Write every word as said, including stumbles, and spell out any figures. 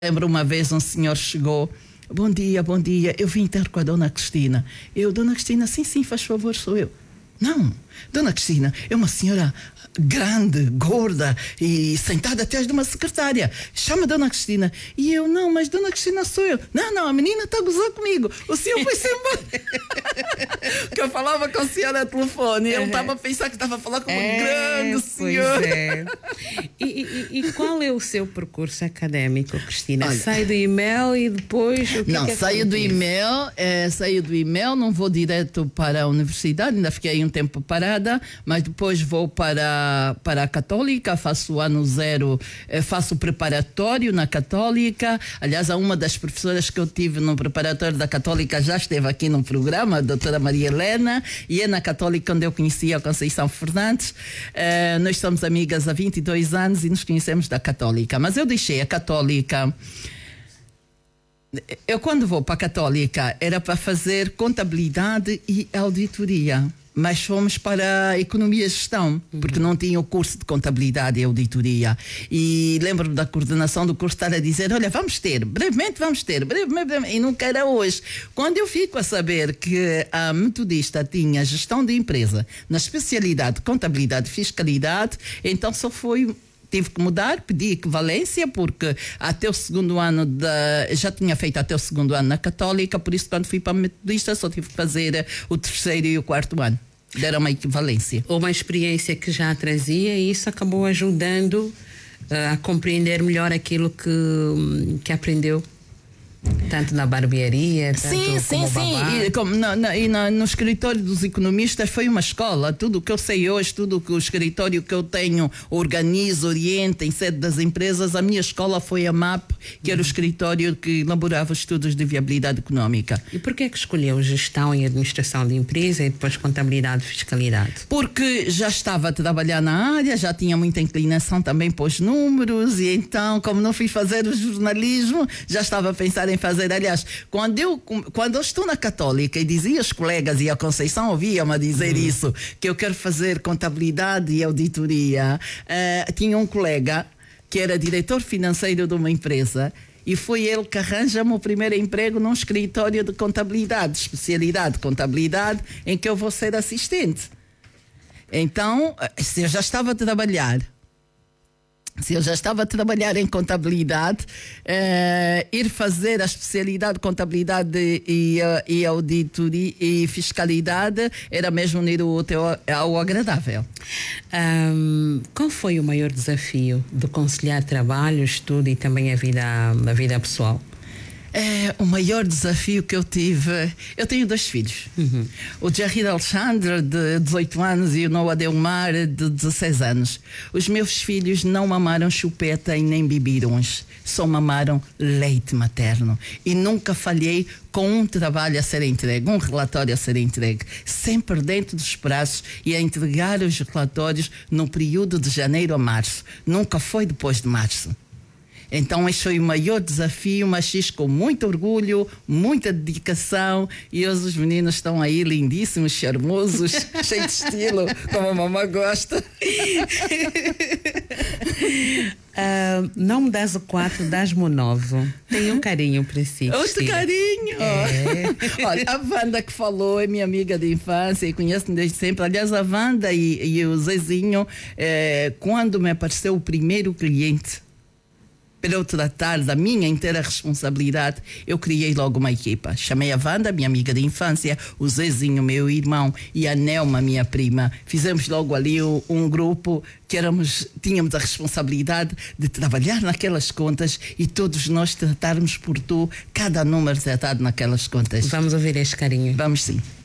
Lembro uma vez um senhor chegou, bom dia, bom dia, eu vim ter com a dona Cristina. Eu, dona Cristina, sim, sim, faz favor, sou eu. Não, dona Cristina é uma senhora grande, gorda e sentada atrás de uma secretária. Chama a dona Cristina. E eu, não, mas dona Cristina sou eu. Não, não, a menina está a gozar comigo. O senhor foi-se embora. Que eu falava com a senhora a telefone e ele estava a pensar que estava a falar com um é, grande senhor. É. E, e, e qual é o seu percurso académico, Cristina? Olha, sai do e-mail e depois o que Não, é que saio do e-mail, é, saio do e-mail, não vou direto para a universidade, ainda fiquei um tempo parada, mas depois vou para para a Católica, faço o ano zero, faço o preparatório na Católica. Aliás, uma das professoras que eu tive no preparatório da Católica já esteve aqui no programa, a doutora Maria Helena, e é na Católica onde eu conheci a Conceição Fernandes. Uh, nós somos amigas há vinte e dois anos e nos conhecemos da Católica, mas eu deixei a Católica. Eu, quando vou para a Católica, era para fazer contabilidade e auditoria. Mas fomos para a economia e gestão, porque uhum. não tinha o curso de contabilidade e auditoria. E lembro-me da coordenação do curso estar a dizer, olha, vamos ter, brevemente vamos ter, brevemente, brevemente, e nunca era hoje. Quando eu fico a saber que a metodista tinha gestão de empresa na especialidade de contabilidade e fiscalidade, então só foi... Tive que mudar, pedi equivalência, porque até o segundo ano, da, já tinha feito até o segundo ano na Católica, por isso quando fui para a metodista só tive que fazer o terceiro e o quarto ano. Deram uma equivalência. Uma experiência que já trazia e isso acabou ajudando uh, a compreender melhor aquilo que, que aprendeu. Tanto na barbearia, tanto sim, sim, como sim. babá. E, como na, na, e na, no escritório dos economistas foi uma escola. Tudo o que eu sei hoje, tudo o que o escritório que eu tenho organiza, orienta em sede das empresas, a minha escola foi a M A P, que era o escritório que elaborava estudos de viabilidade económica. E por que é que escolheu gestão e administração de empresa e depois contabilidade e fiscalidade? Porque já estava a trabalhar na área, já tinha muita inclinação também para os números e então, como não fui fazer o jornalismo, já estava a pensar em fazer. Aliás, quando eu, quando eu estou na Católica e dizia aos colegas, e a Conceição ouvia-me a dizer uhum. isso, que eu quero fazer contabilidade e auditoria, uh, tinha um colega que era diretor financeiro de uma empresa e foi ele que arranja-me o primeiro emprego num escritório de contabilidade, especialidade de contabilidade, em que eu vou ser assistente. Então, se eu já estava a trabalhar Se eu já estava a trabalhar em contabilidade, uh, ir fazer a especialidade de contabilidade e, uh, e auditoria e fiscalidade era mesmo unir o útil ao agradável. Um, qual foi o maior desafio de conciliar trabalho, estudo e também a vida, a vida pessoal? É, o maior desafio que eu tive... Eu tenho dois filhos. Uhum. O Jerry Alexandre, de dezoito anos, e o Noah Delmar, de dezesseis anos. Os meus filhos não mamaram chupeta e nem bibirões. Só mamaram leite materno. E nunca falhei com um trabalho a ser entregue, um relatório a ser entregue. Sempre dentro dos prazos e a entregar os relatórios no período de janeiro a março. Nunca foi depois de março. Então, este foi o maior desafio, mas fiz com muito orgulho, muita dedicação, e hoje os meninos estão aí lindíssimos, charmosos, cheios de estilo, como a mamãe gosta. Uh, não me dás o quatro, dás-me o nove. Tenho um carinho para si. Outro carinho! É. Olha, a Wanda que falou é minha amiga de infância e conheço-me desde sempre. Aliás, a Wanda e, e o Zezinho, é, quando me apareceu o primeiro cliente, para eu tratar da minha inteira responsabilidade, eu criei logo uma equipa. Chamei a Wanda, minha amiga de infância, o Zezinho, meu irmão, e a Nelma, minha prima. Fizemos logo ali um, um grupo que éramos, tínhamos a responsabilidade de trabalhar naquelas contas e todos nós tratarmos por tu cada número tratado naquelas contas. Vamos ouvir este carinho. Vamos sim.